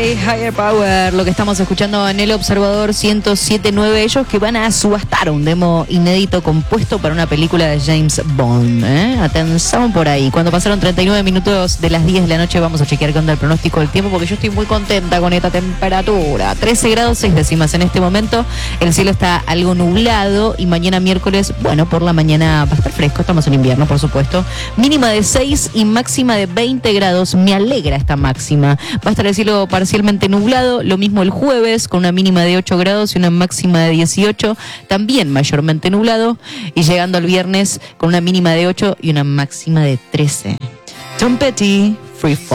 Coldplay, Higher Power, lo que estamos escuchando en El Observador 107.9, ellos que van a subastar un demo inédito compuesto para una película de James Bond. Atención por ahí. Cuando pasaron 39 minutos de las 10 de la noche vamos a chequear qué onda el pronóstico del tiempo, porque yo estoy muy contenta con esta temperatura. 13 grados 6 décimas en este momento, el cielo está algo nublado y mañana miércoles, bueno, por la mañana va a estar fresco, estamos en invierno por supuesto, mínima de 6 y máxima de 20 grados, me alegra esta máxima. Va a estar el cielo parcialmente nublado, lo mismo el jueves, con una mínima de 8 grados y una máxima de 18, también mayormente nublado, y llegando al viernes con una mínima de 8 y una máxima de 13. Tom Petty, Free Fall.